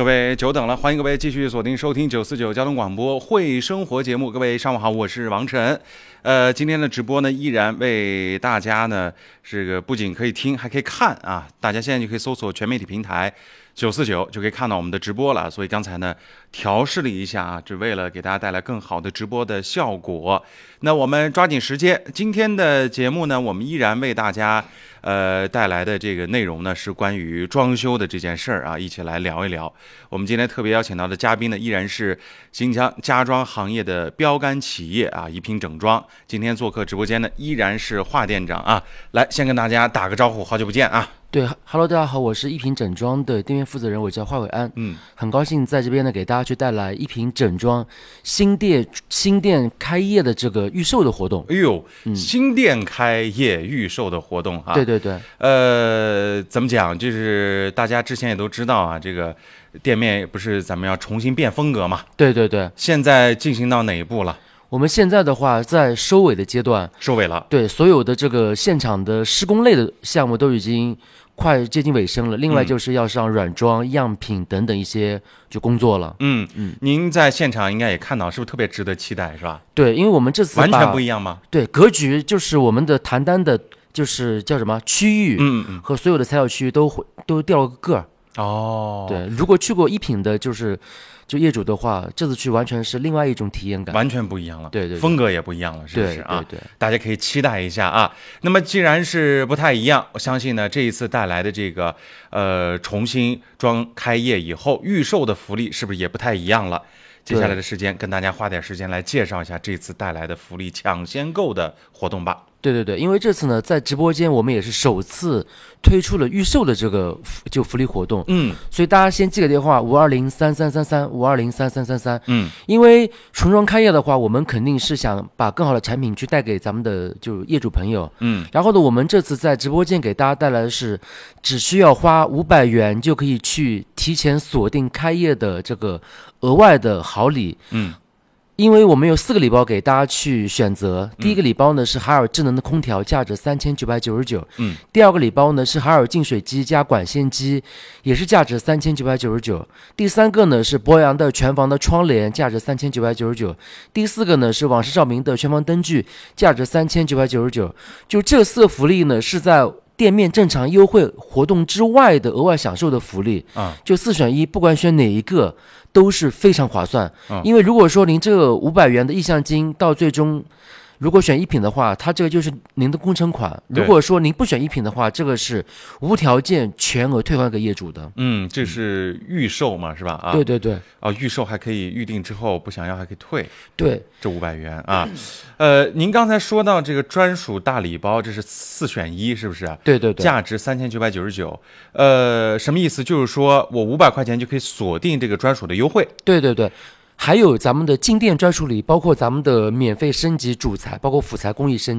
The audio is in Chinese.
各位久等了，欢迎各位继续锁定收听949交通广播会生活节目。各位上午好，我是王晨。今天的直播呢，依然为大家呢，这个不仅可以听，还可以看啊！大家现在就可以搜索全媒体平台949，就可以看到我们的直播了。所以刚才呢，调试了一下啊，只为了给大家带来更好的直播的效果。那我们抓紧时间，今天的节目呢，我们依然为大家带来的这个内容呢，是关于装修的这件事儿啊，一起来聊一聊。我们今天特别邀请到的嘉宾呢，依然是新疆家装行业的标杆企业啊，宜品整装。今天做客直播间呢，依然是华店长啊，来先跟大家打个招呼，好久不见啊。 对 ，Hello， 大家好，我是宜品整装的店面负责人，我叫华伟安。很高兴在这边呢，给大家去带来宜品整装新店开业的这个预售的活动。 哎呦，新店开业预售的活动哈。 对对对。 怎么讲？就是大家之前也都知道啊，这个店面不是咱们要重新变风格嘛？ 对对对。 现在进行到哪一步了？ 我们现在的话在收尾的阶段， 收尾了。 对，所有的这个现场的施工类的项目都已经快接近尾声了。另外就是要上软装、样品等等一些就工作了。 您在现场应该也看到，是不是特别值得期待，是吧？ 对，因为我们这次完全不一样吗？ 对，格局就是我们的谈单的，就是叫什么区域，和所有的材料区域都调了个个儿。 哦， 对，如果去过宜品的，就业主的话，这次去完全是另外一种体验感， 完全不一样了。 对对， 风格也不一样了，是不是啊？ 对， 大家可以期待一下啊。那么既然是不太一样，我相信呢，这一次带来的这个重新开业以后预售的福利是不是也不太一样了？接下来的时间跟大家花点时间来介绍一下这次带来的福利抢先购的活动吧。 对对对，因为这次呢，在直播间我们也是首次推出了预售的这个就福利活动，所以大家先记个电话5203333，5203333，因为重装开业的话，我们肯定是想把更好的产品去带给咱们的就业主朋友，然后呢，我们这次在直播间给大家带来的是，只需要花500元就可以去提前锁定开业的这个额外的好礼，因为我们有4个礼包给大家去选择。第一个礼包呢是海尔智能的空调，价值3999。第二个礼包呢是海尔净水机加管线机，也是价值3999。第三个呢是博洋的全房的窗帘，价值3999。第四个呢是网式照明的全房灯具，价值3999。就这4个福利呢是在店面正常优惠活动之外的额外享受的福利就4选1，不管选哪一个都是非常划算。因为如果说您这个500元的意向金到最终如果选宜品的话，它这个就是您的工程款。如果说您不选宜品的话，这个是无条件全额退还给业主的。 这是预售嘛，是吧？ 对对对。 预售还可以预定之后不想要还可以退。 对， 这500元啊。您刚才说到这个专属大礼包，这是4选1，是不是？ 对对对。 价值3999。什么意思？就是说我500块钱就可以锁定这个专属的优惠。 对对对。还有咱们的进店专属礼，包括咱们的免费升级主材，包括辅材工艺升级。